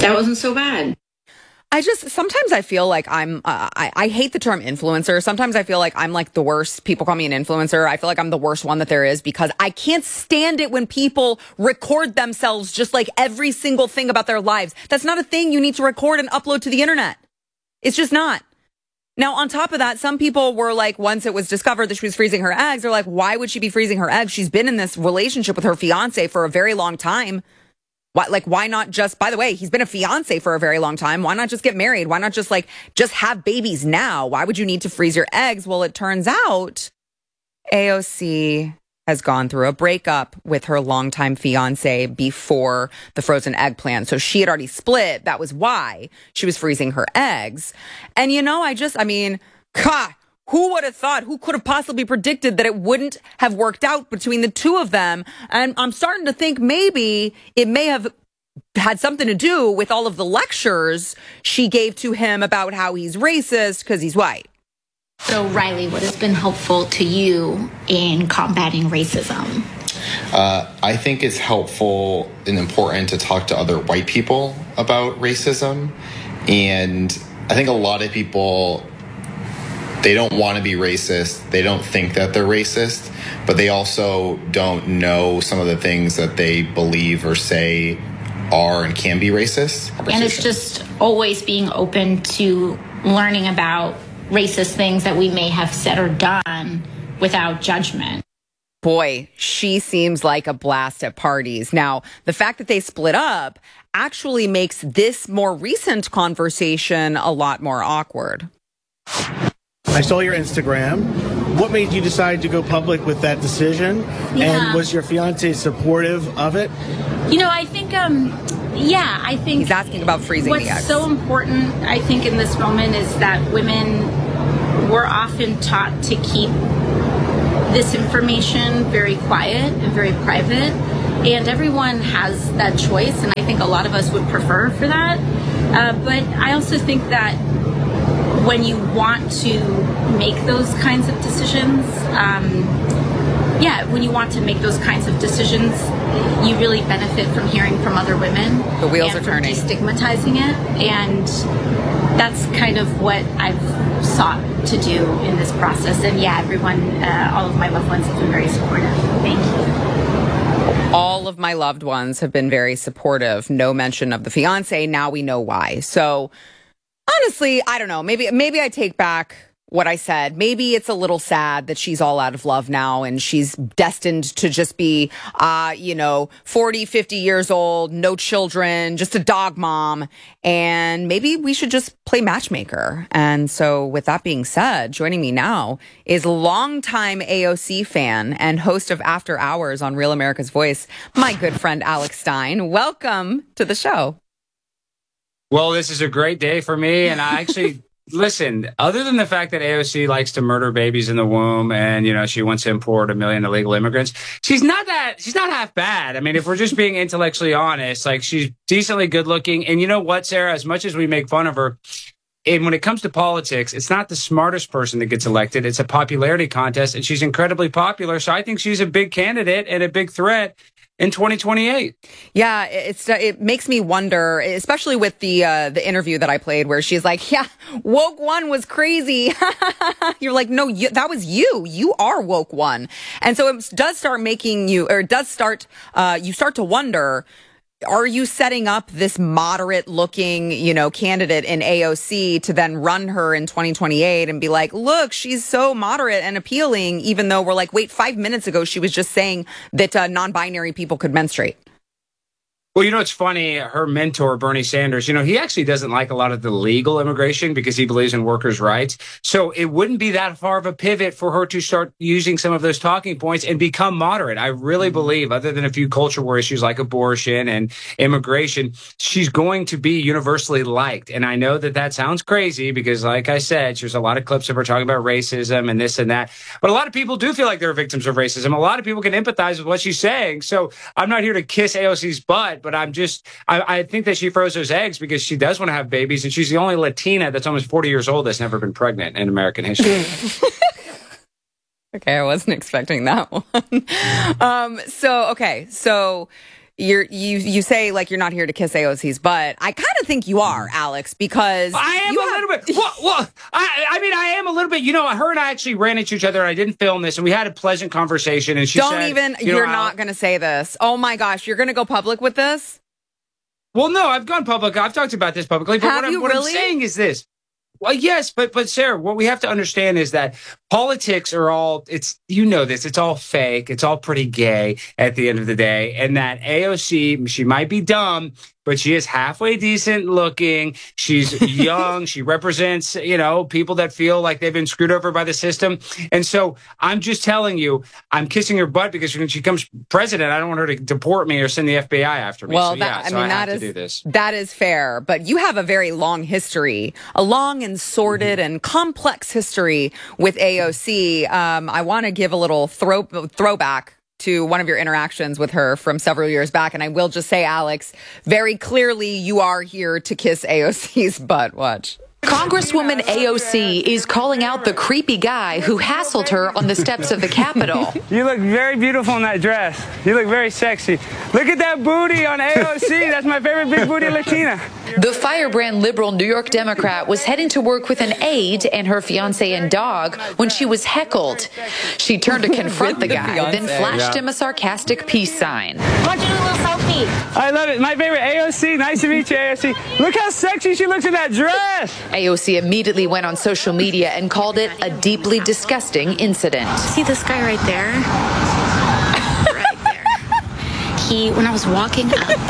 that wasn't so bad. Sometimes I feel like I hate the term influencer. Sometimes I feel like I'm like the worst. People call me an influencer. I feel like I'm the worst one that there is because I can't stand it when people record themselves just like every single thing about their lives. That's not a thing you need to record and upload to the internet. It's just not. Now, on top of that, some people were like, once it was discovered that she was freezing her eggs, they're like, why would she be freezing her eggs? She's been in this relationship with her fiance for a very long time. Why not just, by the way, he's been a fiance for a very long time. Why not just get married? Why not just have babies now? Why would you need to freeze your eggs? Well, it turns out AOC has gone through a breakup with her longtime fiance before the frozen egg plan. So she had already split. That was why she was freezing her eggs. And, who would have thought, who could have possibly predicted that it wouldn't have worked out between the two of them? And I'm starting to think maybe it may have had something to do with all of the lectures she gave to him about how he's racist because he's white. So, Riley, what has been helpful to you in combating racism? I think it's helpful and important to talk to other white people about racism. And I think a lot of people, they don't want to be racist. They don't think that they're racist, but they also don't know some of the things that they believe or say are and can be racist. And it's just always being open to learning about racist things that we may have said or done without judgment. Boy, she seems like a blast at parties. Now, the fact that they split up actually makes this more recent conversation a lot more awkward. I saw your Instagram. What made you decide to go public with that decision? Yeah. And was your fiance supportive of it? I think, I think he's asking about freezing the eggs. What's so important, I think, in this moment is that women were often taught to keep this information very quiet and very private. And everyone has that choice, and I think a lot of us would prefer for that. But I also think that when you want to make those kinds of decisions, you really benefit from hearing from other women. The wheels are turning. Destigmatizing it, and that's kind of what I've sought to do in this process. And everyone, all of my loved ones have been very supportive. Thank you. All of my loved ones have been very supportive. No mention of the fiance. Now we know why. So honestly, I don't know. Maybe I take back what I said. Maybe it's a little sad that she's all out of love now and she's destined to just be, 40, 50 years old, no children, just a dog mom. And maybe we should just play matchmaker. And so with that being said, joining me now is longtime AOC fan and host of After Hours on Real America's Voice, my good friend Alex Stein. Welcome to the show. Well, this is a great day for me. And I actually... Listen, other than the fact that AOC likes to murder babies in the womb and, she wants to import 1 million illegal immigrants, she's not half bad. I mean, if we're just being intellectually honest, she's decently good looking. And you know what, Sarah, as much as we make fun of her, and when it comes to politics, it's not the smartest person that gets elected. It's a popularity contest, and she's incredibly popular. So I think she's a big candidate and a big threat in 2028. Yeah, it makes me wonder, especially with the interview that I played where she's like, yeah, woke one was crazy. You're like, no, that was you. You are woke one. And so it does start you start to wonder, are you setting up this moderate looking, candidate in AOC to then run her in 2028 and be like, look, she's so moderate and appealing, even though we're like, wait, 5 minutes ago, she was just saying that non-binary people could menstruate. Well, it's funny. Her mentor, Bernie Sanders, he actually doesn't like a lot of the legal immigration because he believes in workers' rights. So it wouldn't be that far of a pivot for her to start using some of those talking points and become moderate. I really believe, other than a few culture war issues like abortion and immigration, she's going to be universally liked. And I know that sounds crazy because, like I said, there's a lot of clips of her talking about racism and this and that. But a lot of people do feel like they're victims of racism. A lot of people can empathize with what she's saying. So I'm not here to kiss AOC's butt, but I think that she froze those eggs because she does want to have babies, and she's the only Latina that's almost 40 years old that's never been pregnant in American history. Okay, I wasn't expecting that one. So you say like you're not here to kiss AOC's butt. I kind of think you are, Alex, because I am a little bit. Well, I mean, I am a little bit. You know, her and I actually ran into each other, and I didn't film this, and we had a pleasant conversation. And she said, you're not going to say this. Oh my gosh, you're going to go public with this? Well, no, I've gone public. I've talked about this publicly. But what I'm saying is this. Well, yes, but Sarah, what we have to understand is that politics are all, it's all fake. It's all pretty gay at the end of the day. And that AOC, she might be dumb, but she is halfway decent looking. She's young. She represents, people that feel like they've been screwed over by the system. And so I'm just telling you, I'm kissing her butt because when she becomes president, I don't want her to deport me or send the FBI after me. Well, so, I have to do this. That is fair. But you have a very long history, a long and sordid and complex history with AOC. I want to give a little throwback to one of your interactions with her from several years back. And I will just say, Alex, very clearly you are here to kiss AOC's butt. Watch. Congresswoman AOC is calling out the creepy guy who hassled her on the steps of the Capitol. You look very beautiful in that dress. You look very sexy. Look at that booty on AOC. That's my favorite big booty Latina. The firebrand liberal New York Democrat was heading to work with an aide and her fiancé and dog when she was heckled. She turned to confront the guy, then flashed him a sarcastic peace sign. Why don't you do a little selfie? I love it. My favorite AOC. Nice to meet you, AOC. Look how sexy she looks in that dress. AOC immediately went on social media and called it a deeply disgusting incident. See this guy right there? Right there. When I was walking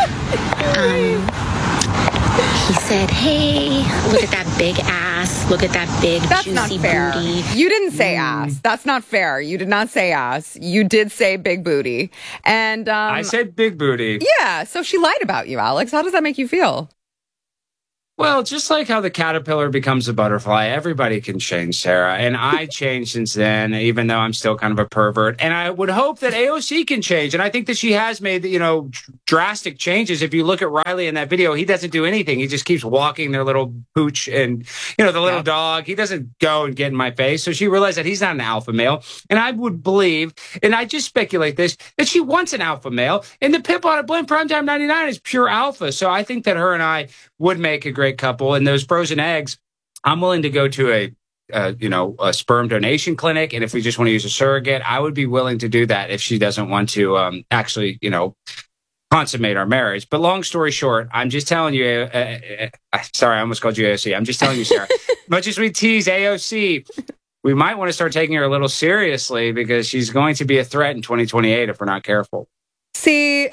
up, he said, hey, look at that big ass. Look at that big juicy booty. You didn't say ass. That's not fair. You did not say ass. You did say big booty. And I said big booty. Yeah, so she lied about you, Alex. How does that make you feel? Well, just like how the caterpillar becomes a butterfly, everybody can change, Sarah. And I changed since then, even though I'm still kind of a pervert. And I would hope that AOC can change. And I think that she has made, drastic changes. If you look at Riley in that video, he doesn't do anything. He just keeps walking their little pooch and, the little dog. He doesn't go and get in my face. So she realized that he's not an alpha male. And I would believe, and I just speculate this, that she wants an alpha male. And the pimp on a Blend Primetime 99 is pure alpha. So I think that her and I would make a great couple. And those frozen eggs, I'm willing to go to a sperm donation clinic. And if we just want to use a surrogate, I would be willing to do that if she doesn't want to actually, consummate our marriage. But long story short, I'm just telling you, sorry, I almost called you AOC. I'm just telling you, Sarah, much as we tease AOC, we might want to start taking her a little seriously because she's going to be a threat in 2028 if we're not careful. See,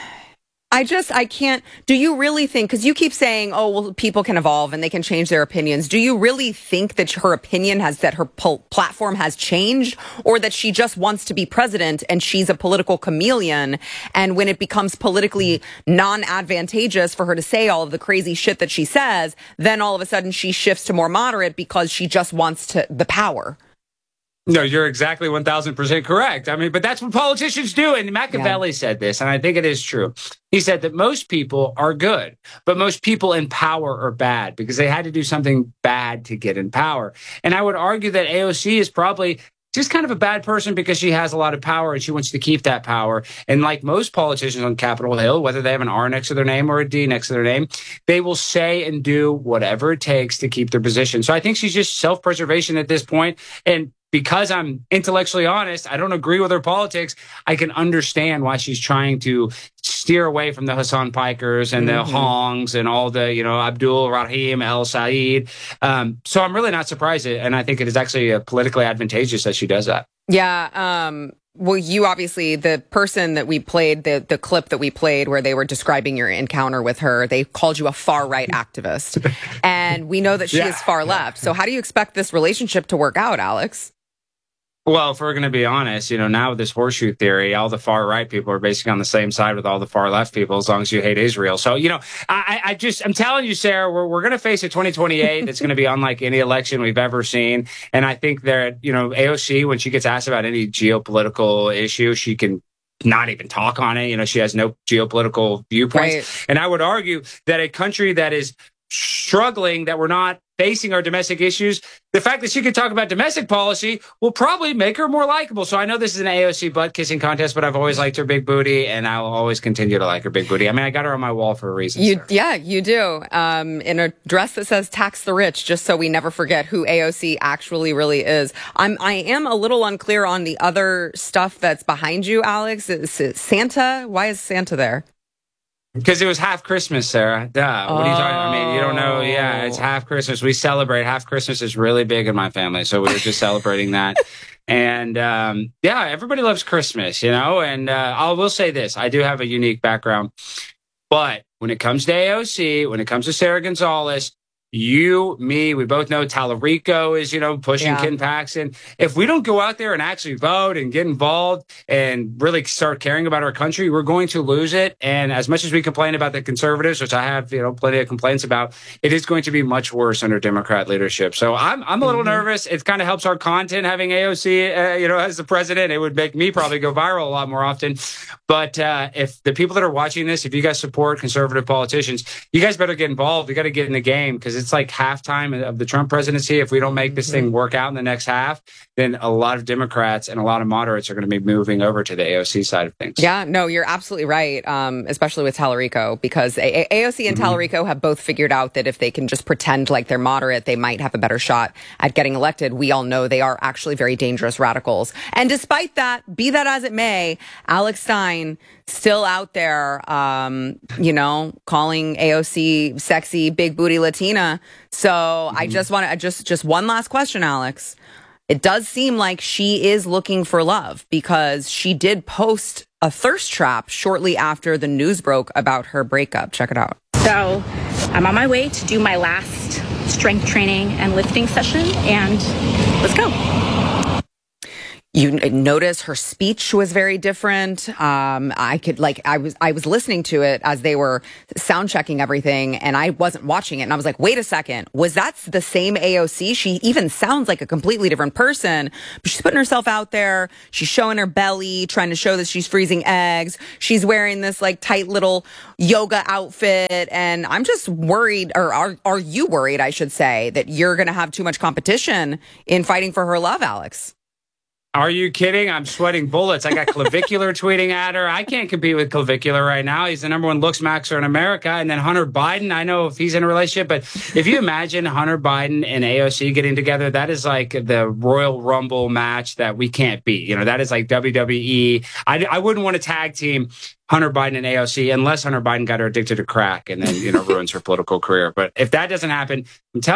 I can't. Do you really think, because you keep saying, oh, well, people can evolve and they can change their opinions. Do you really think that her platform has changed, or that she just wants to be president and she's a political chameleon? And when it becomes politically non-advantageous for her to say all of the crazy shit that she says, then all of a sudden she shifts to more moderate because she just wants the power? No, you're exactly 1,000% correct. I mean, but that's what politicians do. And Machiavelli said this, and I think it is true. He said that most people are good, but most people in power are bad because they had to do something bad to get in power. And I would argue that AOC is probably just kind of a bad person because she has a lot of power and she wants to keep that power. And like most politicians on Capitol Hill, whether they have an R next to their name or a D next to their name, they will say and do whatever it takes to keep their position. So I think she's just self-preservation at this point. And because I'm intellectually honest, I don't agree with her politics. I can understand why she's trying to steer away from the Hassan Pikers and the Hongs and all the, Abdul Rahim El Said. So I'm really not surprised. And I think it is actually politically advantageous that she does that. Yeah. Well, you obviously, the person that we played, the clip that we played where they were describing your encounter with her, they called you a far-right activist. And we know that she is far-left. So how do you expect this relationship to work out, Alex? Well, if we're going to be honest, now with this horseshoe theory, all the far right people are basically on the same side with all the far left people, as long as you hate Israel. So, I'm telling you, Sarah, we're going to face a 2028 that's going to be unlike any election we've ever seen. And I think that, AOC, when she gets asked about any geopolitical issue, she can not even talk on it. She has no geopolitical viewpoints. Right. And I would argue that a country that is struggling, that we're not facing our domestic issues, the fact that she could talk about domestic policy will probably make her more likable. So I know this is an AOC butt kissing contest, but I've always liked her big booty, and I'll always continue to like her big booty. I mean, I got her on my wall for a reason. Yeah, you do. In a dress that says "tax the rich," just so we never forget who AOC actually really is. I am a little unclear on the other stuff that's behind you, Alex. Is it Santa? Why is Santa there? Because it was half Christmas, Sarah. Duh. What are you talking about? I mean, you don't know. Yeah, it's half Christmas. We celebrate. Half Christmas is really big in my family. So we were just celebrating that. And yeah, everybody loves Christmas, you know. And I will say this. I do have a unique background. But when it comes to AOC, when it comes to Sarah Gonzalez, you, me, we both know Tallarico is, you know, pushing Ken Paxton. If we don't go out there and actually vote and get involved and really start caring about our country, we're going to lose it. And as much as we complain about the conservatives, which I have, you know, plenty of complaints about, it is going to be much worse under Democrat leadership. So I'm a little nervous. It kind of helps our content having AOC, you know, as the president. It would make me probably go viral a lot more often. But if the people that are watching this, if you guys support conservative politicians, you guys better get involved. You got to get in the game, because it's like halftime of the Trump presidency. If we don't make this thing work out in the next half, then a lot of Democrats and a lot of moderates are going to be moving over to the AOC side of things. Yeah, no, you're absolutely right, especially with Tallarico, because AOC and Tallarico have both figured out that if they can just pretend like they're moderate, they might have a better shot at getting elected. We all know they are actually very dangerous radicals. And despite that, be that as it may, Alex Stein still out there, you know, calling AOC sexy, big booty Latina. So I just want to just one last question, Alex. It does seem like she is looking for love, because she did post a thirst trap shortly after the news broke about her breakup. Check it out. So I'm on my way to do my last strength training and lifting session, and let's go. You notice her speech was very different. I was listening to it as they were sound checking everything, and I wasn't watching it. And I was like, wait a second, was that the same AOC? She even sounds like a completely different person, but she's putting herself out there. She's showing her belly, trying to show that she's freezing eggs. She's wearing this like tight little yoga outfit. And I'm just worried, or are you worried, I should say, that you're going to have too much competition in fighting for her love, Alex? Are you kidding? I'm sweating bullets. I got Clavicular tweeting at her. I can't compete with Clavicular right now. He's the #1 looks maxer in America. And then Hunter Biden, I know if he's in a relationship, but if you imagine Hunter Biden and AOC getting together, that is like the Royal Rumble match that we can't beat. You know, that is like WWE. I wouldn't want to tag team Hunter Biden and AOC unless Hunter Biden got her addicted to crack and then, you know, ruins her political career. But if that doesn't happen, I'm telling